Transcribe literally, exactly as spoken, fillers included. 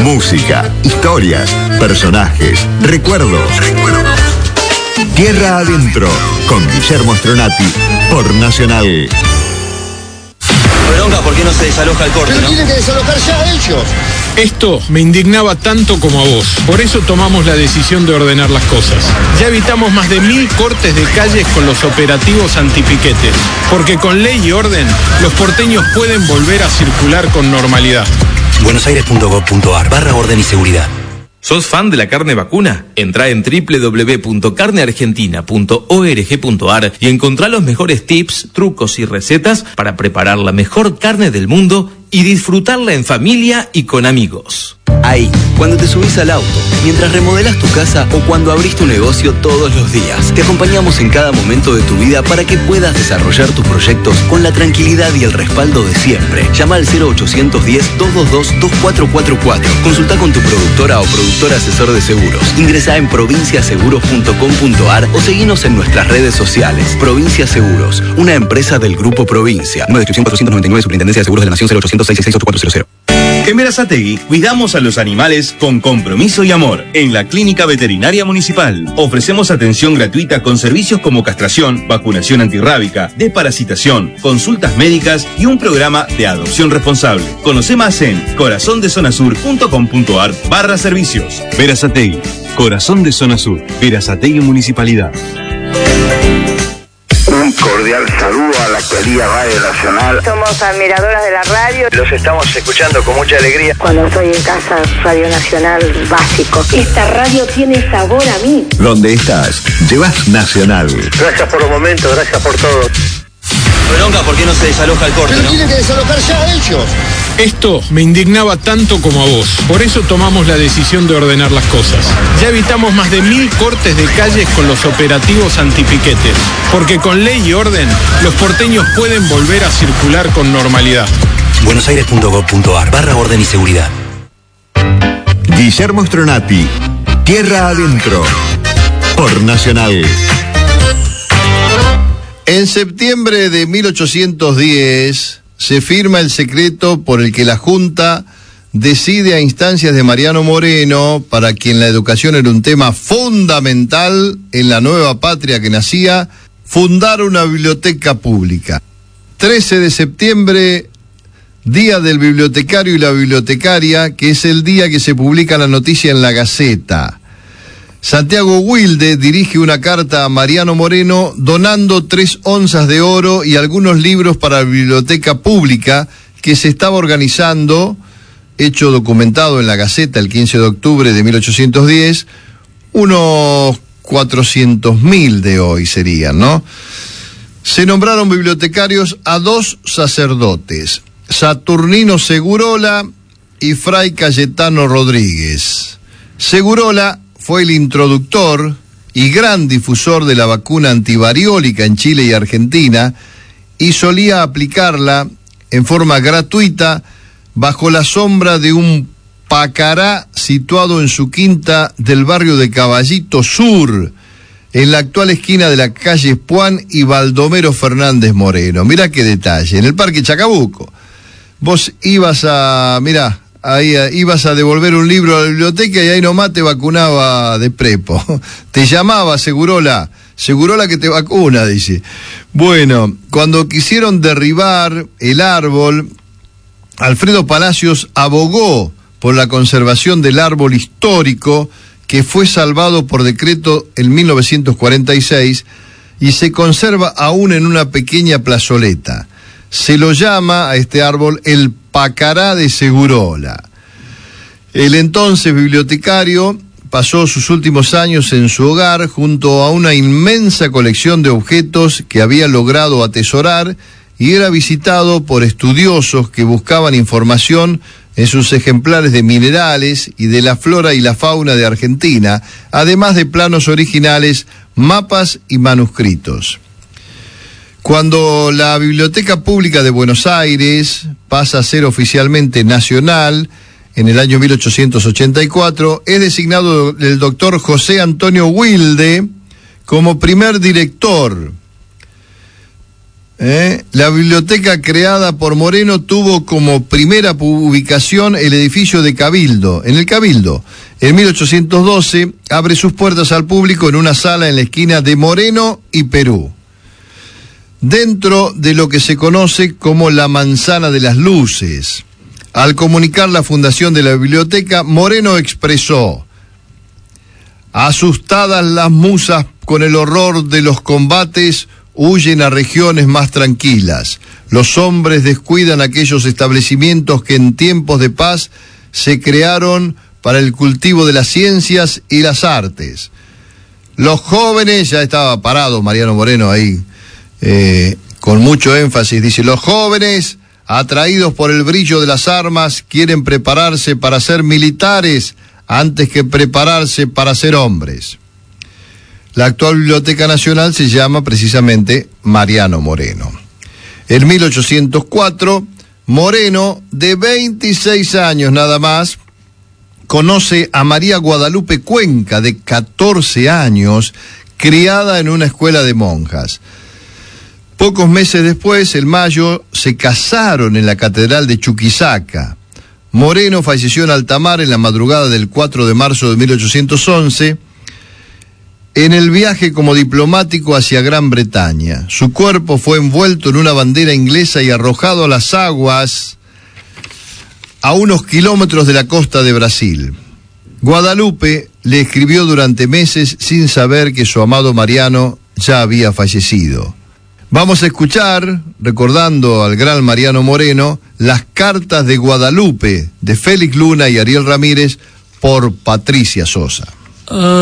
Música, historias, personajes, recuerdos. Recuerdos. Tierra Adentro, con Guillermo Stronati, por Nacional. Bronca, ¿por qué no se desaloja el corte? Pero ¿no? tienen que desalojar ya ellos. Esto me indignaba tanto como a vos. Por eso tomamos la decisión de ordenar las cosas. Ya evitamos más de mil cortes de calles con los operativos antipiquetes. Porque con ley y orden, los porteños pueden volver a circular con normalidad. buenosaires.gov.ar barra orden y seguridad. ¿Sos fan de la carne vacuna? Entrá en doble u doble u doble u punto carne argentina punto org punto ar y encontrá los mejores tips, trucos y recetas para preparar la mejor carne del mundo y disfrutarla en familia y con amigos. Ahí, cuando te subís al auto, mientras remodelás tu casa o cuando abrís tu negocio todos los días, te acompañamos en cada momento de tu vida para que puedas desarrollar tus proyectos con la tranquilidad y el respaldo de siempre. Llama al cero ochocientos diez, doscientos veintidós, veinticuatro cuarenta y cuatro. Consulta con tu productora o productor asesor de seguros. Ingresá en provincia seguros punto com punto ar o seguinos en nuestras redes sociales. Provincia Seguros, una empresa del Grupo Provincia. Nueva descripción cuatrocientos noventa y nueve, Superintendencia de Seguros de la Nación, cero ochocientos, seiscientos sesenta y seis, ocho cuatro cero cero. En Berazategui cuidamos a los animales con compromiso y amor. En la Clínica Veterinaria Municipal ofrecemos atención gratuita con servicios como castración, vacunación antirrábica, desparasitación, consultas médicas y un programa de adopción responsable. Conoce más en corazondezonasur punto com punto ar barra servicios. Berazategui, Corazón de Zona Sur, Berazategui Municipalidad. Un cordial saludo a la querida Radio Nacional. Somos admiradoras de la radio. Los estamos escuchando con mucha alegría. Cuando estoy en casa, Radio Nacional básico. Esta radio tiene sabor a mí. Donde estás, llevas Nacional. Gracias por los momentos, gracias por todo. Bronca, ¿por qué no se desaloja el corte? Pero ¿no? tienen que desalojar ya ellos. Esto me indignaba tanto como a vos. Por eso tomamos la decisión de ordenar las cosas. Ya evitamos más de mil cortes de calles con los operativos antipiquetes. Porque con ley y orden, los porteños pueden volver a circular con normalidad. buenosaires.gov punto ar barra orden y seguridad. Guillermo Stronati, Tierra Adentro, por Nacional. En septiembre de mil ochocientos diez se firma el decreto por el que la Junta decide a instancias de Mariano Moreno, para quien la educación era un tema fundamental en la nueva patria que nacía, fundar una biblioteca pública. trece de septiembre, Día del Bibliotecario y la Bibliotecaria, que es el día que se publica la noticia en la Gaceta. Santiago Wilde dirige una carta a Mariano Moreno donando tres onzas de oro y algunos libros para la biblioteca pública que se estaba organizando, hecho documentado en la Gaceta el quince de octubre de mil ochocientos diez, unos cuatrocientos mil de hoy serían, ¿no? Se nombraron bibliotecarios a dos sacerdotes, Saturnino Segurola y Fray Cayetano Rodríguez. Segurola fue el introductor y gran difusor de la vacuna antivariólica en Chile y Argentina y solía aplicarla en forma gratuita bajo la sombra de un pacará situado en su quinta del barrio de Caballito Sur, en la actual esquina de la calle Puan y Baldomero Fernández Moreno. Mirá qué detalle, en el Parque Chacabuco. Vos ibas a, mirá, ahí ibas a devolver un libro a la biblioteca y ahí nomás te vacunaba de prepo. Te llamaba Segurola, Segurola que te vacuna, dice. Bueno, cuando quisieron derribar el árbol, Alfredo Palacios abogó por la conservación del árbol histórico, que fue salvado por decreto en mil novecientos cuarenta y seis y se conserva aún en una pequeña plazoleta. Se lo llama a este árbol el Pacará de Segurola. El entonces bibliotecario pasó sus últimos años en su hogar junto a una inmensa colección de objetos que había logrado atesorar y era visitado por estudiosos que buscaban información en sus ejemplares de minerales y de la flora y la fauna de Argentina, además de planos originales, mapas y manuscritos. Cuando la Biblioteca Pública de Buenos Aires pasa a ser oficialmente nacional, en el año mil ochocientos ochenta y cuatro, es designado el doctor José Antonio Wilde como primer director. ¿Eh? La biblioteca creada por Moreno tuvo como primera ubicación el edificio de Cabildo, en el Cabildo. En mil ochocientos doce abre sus puertas al público en una sala en la esquina de Moreno y Perú, dentro de lo que se conoce como la Manzana de las Luces. Al comunicar la fundación de la biblioteca, Moreno expresó: asustadas las musas con el horror de los combates, huyen a regiones más tranquilas. Los hombres descuidan aquellos establecimientos que en tiempos de paz se crearon para el cultivo de las ciencias y las artes. Los jóvenes, ya estaba parado Mariano Moreno ahí, eh, con mucho énfasis, dice: los jóvenes, atraídos por el brillo de las armas, quieren prepararse para ser militares antes que prepararse para ser hombres. La actual Biblioteca Nacional se llama precisamente Mariano Moreno. En mil ochocientos cuatro, Moreno, de veintiséis años nada más, conoce a María Guadalupe Cuenca, de catorce años, criada en una escuela de monjas. Pocos meses después, en mayo, se casaron en la Catedral de Chuquisaca. Moreno falleció en alta mar en la madrugada del cuatro de marzo de mil ochocientos once, en el viaje como diplomático hacia Gran Bretaña. Su cuerpo fue envuelto en una bandera inglesa y arrojado a las aguas a unos kilómetros de la costa de Brasil. Guadalupe le escribió durante meses sin saber que su amado Mariano ya había fallecido. Vamos a escuchar, recordando al gran Mariano Moreno, las cartas de Guadalupe de Félix Luna y Ariel Ramírez por Patricia Sosa.